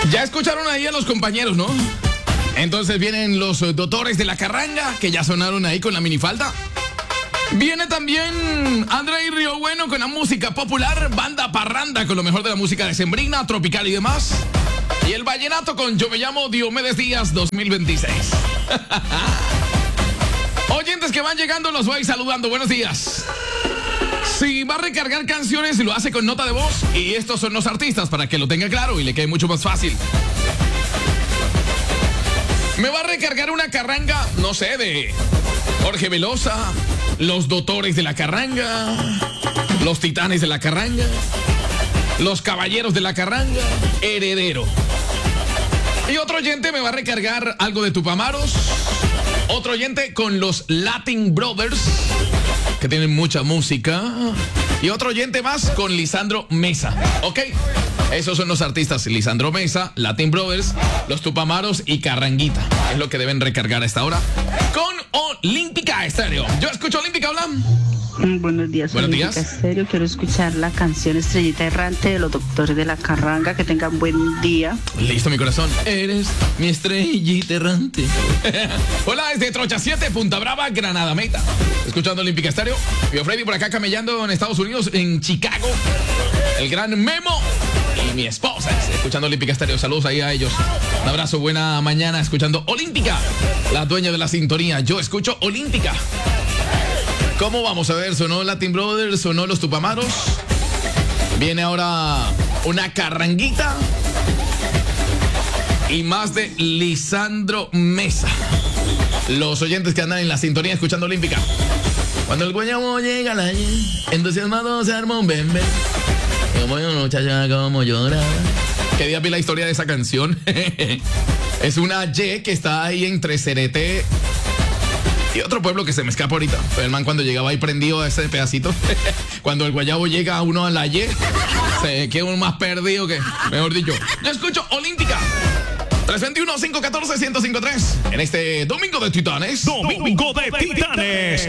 Ya escucharon ahí a los compañeros, ¿no? Entonces vienen los doctores de la carranga, que ya sonaron ahí con la minifalda. Viene también André Río Bueno con la música popular, banda parranda con lo mejor de la música decembrina, tropical y demás. Y el vallenato con Yo me llamo Diomedes Díaz 2026. Oyentes que van llegando, los voy saludando. Buenos días. Si va a recargar canciones, lo hace con nota de voz. Y estos son los artistas para que lo tenga claro y le quede mucho más fácil. Me va a recargar una carranga, no sé, de Jorge Velosa, los doctores de la carranga, los titanes de la carranga, los caballeros de la carranga, Heredero. Y otro oyente me va a recargar algo de Tupamaros. Otro oyente con los Latin Brothers, que tienen mucha música. Y otro oyente más con Lisandro Mesa, ¿ok? Esos son los artistas: Lisandro Mesa, Latin Brothers, los Tupamaros y Carranguita. Es lo que deben recargar a esta hora con Olímpica Estéreo. Yo escucho Olímpica, habla. Buenos días, Buenos Olímpica días. Estéreo. Quiero escuchar la canción Estrellita Errante de los doctores de la carranga. Que tengan buen día. Listo, mi corazón. Eres mi estrellita errante. Hola, desde Trocha 7, Punta Brava, Granada Meta. Escuchando Olímpica Estéreo. Yo Freddy por acá camellando en Estados Unidos, en Chicago. El gran Memo y mi esposa escuchando Olímpica Estéreo. Saludos ahí a ellos. Un abrazo, buena mañana escuchando Olímpica, la dueña de la sintonía. Yo escucho Olímpica. ¿Cómo vamos a ver? ¿Sonó Latin Brothers? ¿Sonó los Tupamaros? Viene ahora una carranguita y más de Lisandro Mesa. Los oyentes que andan en la sintonía escuchando Olímpica. Cuando el guayabo llega a la Y, entusiasmado se arma un bembe. Como una muchacha como llora. ¿Qué día vi la historia de esa canción? Es una Y que está ahí entre Cereté y otro pueblo que se me escapa ahorita. Pero el man cuando llegaba ahí prendido a ese pedacito. Cuando el guayabo llega a uno a la Y, se queda uno más perdido que, mejor dicho. Yo escucho Olímpica. 321-514-1053. En este Domingo de Titanes. Domingo de Titanes.